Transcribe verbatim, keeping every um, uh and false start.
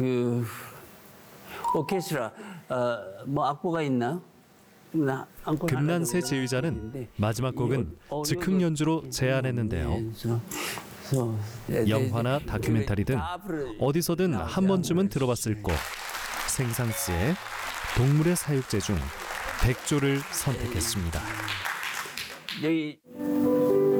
그 오케스트라 어, 뭐 악보가 있나? 나 악보 하나 금난새 정도 지휘자는 있는데 마지막 곡은 이- 어, 즉흥 이거- 연주로 제안했는데요. 네, 그래서- 그래서 네, 네, 영화나 네, 다큐멘터리든 다 부르- 어디서든 나오지 한 번쯤은 않아요. 들어봤을 곡. 생상스의 동물의 사육제 중 백조를 선택했습니다. 여기